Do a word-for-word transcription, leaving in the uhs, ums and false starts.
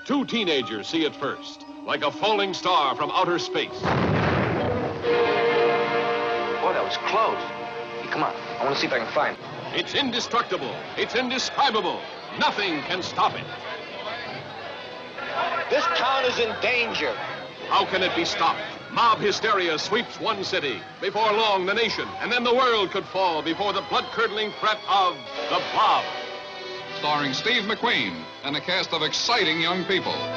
Two teenagers see it first, like a falling star from outer space. Boy, that was close. Hey, come on. I want to see if I can find it. It's indestructible. It's indescribable. Nothing can stop it. This town is in danger. How can it be stopped? Mob hysteria sweeps one city. Before long, the nation, and then the world could fall before the blood-curdling threat of the Blob. Starring Steve McQueen and a cast of exciting young people.